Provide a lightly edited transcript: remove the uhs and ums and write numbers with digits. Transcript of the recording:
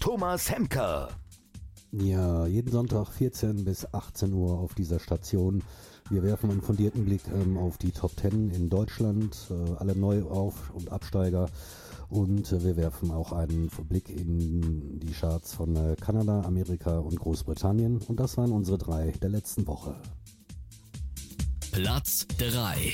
Thomas Hemker. Ja, jeden Sonntag 14 bis 18 Uhr auf dieser Station. Wir werfen einen fundierten Blick auf die Top 10 in Deutschland, alle Neuauf- und Absteiger. Und wir werfen auch einen Blick in die Charts von Kanada, Amerika und Großbritannien. Und das waren unsere 3 der letzten Woche. Platz 3.